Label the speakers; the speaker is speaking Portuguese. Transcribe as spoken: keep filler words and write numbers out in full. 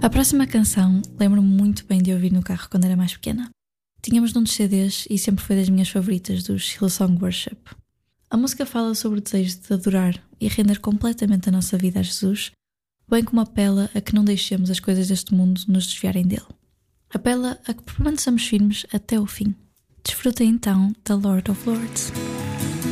Speaker 1: A próxima canção lembro-me muito bem de ouvir no carro quando era mais pequena. Tínhamos num dos C Ds e sempre foi das minhas favoritas, dos Hillsong Worship. A música fala sobre o desejo de adorar e render completamente a nossa vida a Jesus, bem como apela a que não deixemos as coisas deste mundo nos desviarem dele. Apela a que permaneçamos firmes até o fim. Desfrutem então da Lord of Lords.